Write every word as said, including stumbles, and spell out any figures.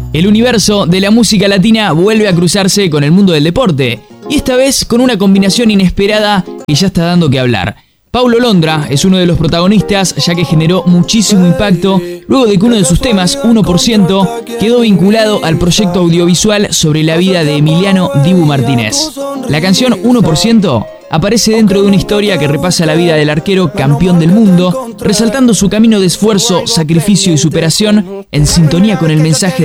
El universo de la música latina vuelve a cruzarse con el mundo del deporte, y esta vez con una combinación inesperada que ya está dando que hablar. Paulo Londra es uno de los protagonistas, ya que generó muchísimo impacto luego de que uno de sus temas, uno por ciento, quedó vinculado al proyecto audiovisual sobre la vida de Emiliano Dibu Martínez. La canción uno por ciento aparece dentro de una historia que repasa la vida del arquero campeón del mundo, resaltando su camino de esfuerzo, sacrificio y superación en sintonía con el mensaje